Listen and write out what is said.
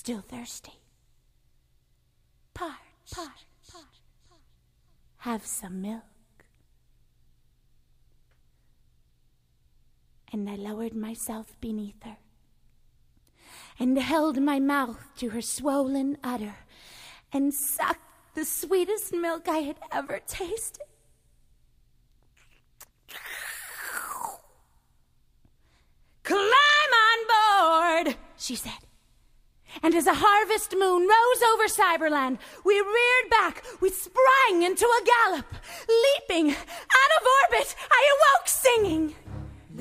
still thirsty, parched. Have some milk. And I lowered myself beneath her and held my mouth to her swollen udder and sucked the sweetest milk I had ever tasted. "Climb on board," she said. And as a harvest moon rose over Cyberland, we reared back, we sprang into a gallop. Leaping out of orbit, I awoke singing.